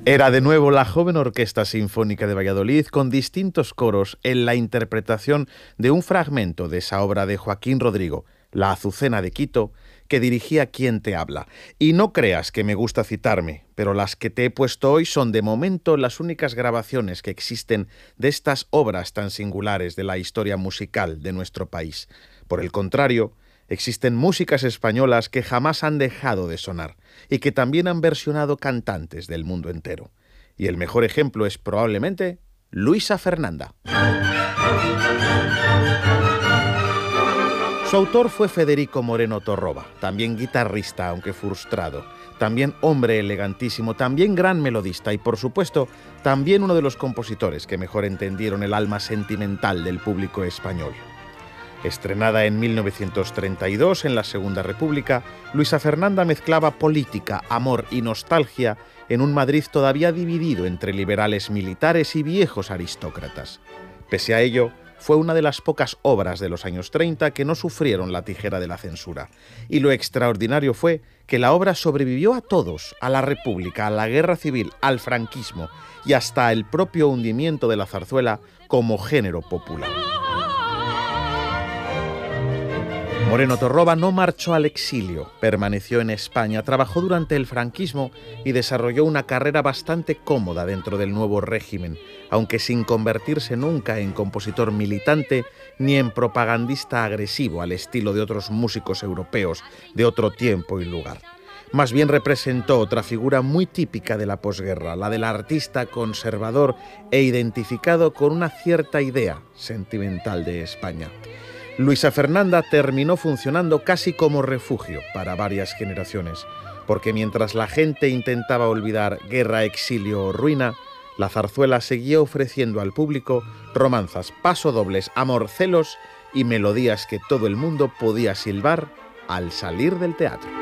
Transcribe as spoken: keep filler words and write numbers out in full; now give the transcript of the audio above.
Era de nuevo la joven Orquesta Sinfónica de Valladolid con distintos coros en la interpretación de un fragmento de esa obra de Joaquín Rodrigo, La Azucena de Quito, que dirigía Quien te habla. Y no creas que me gusta citarme, pero las que te he puesto hoy son de momento las únicas grabaciones que existen de estas obras tan singulares de la historia musical de nuestro país. Por el contrario, existen músicas españolas que jamás han dejado de sonar y que también han versionado cantantes del mundo entero. Y el mejor ejemplo es probablemente Luisa Fernanda. Su autor fue Federico Moreno Torroba, también guitarrista, aunque frustrado, también hombre elegantísimo, también gran melodista y, por supuesto, también uno de los compositores que mejor entendieron el alma sentimental del público español. Estrenada en mil novecientos treinta y dos en la Segunda República, Luisa Fernanda mezclaba política, amor y nostalgia en un Madrid todavía dividido entre liberales militares y viejos aristócratas. Pese a ello, fue una de las pocas obras de los años treinta que no sufrieron la tijera de la censura. Y lo extraordinario fue que la obra sobrevivió a todos, a la República, a la Guerra Civil, al franquismo y hasta el propio hundimiento de la zarzuela como género popular. Moreno Torroba no marchó al exilio, permaneció en España, trabajó durante el franquismo y desarrolló una carrera bastante cómoda dentro del nuevo régimen, aunque sin convertirse nunca en compositor militante ni en propagandista agresivo al estilo de otros músicos europeos de otro tiempo y lugar. Más bien representó otra figura muy típica de la posguerra, la del artista conservador e identificado con una cierta idea sentimental de España. Luisa Fernanda terminó funcionando casi como refugio para varias generaciones, porque mientras la gente intentaba olvidar guerra, exilio o ruina, la zarzuela seguía ofreciendo al público romanzas, pasodobles, amor, celos y melodías que todo el mundo podía silbar al salir del teatro.